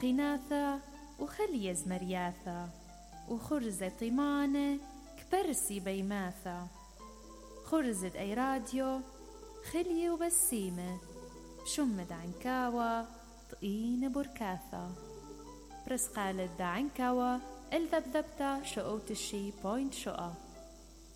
قناثة وخليز مرياثة وخرزة طمانة كبرسي بيماثة خرزة أي راديو خلية وبسيمة شمد عنكاوة طقين بركاثة برس قالت دا عنكاوة الذبذبتا شقوت الشي بوينت شقا